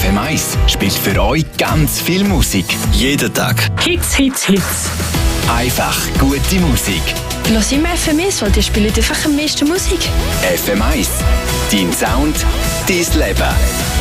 FM1 spielt für euch ganz viel Musik. Jeden Tag. Hits, Hits, Hits. Einfach gute Musik. Lass immer FM1, weil die spielen einfach am meisten Musik. FM1, dein Sound, dein Leben.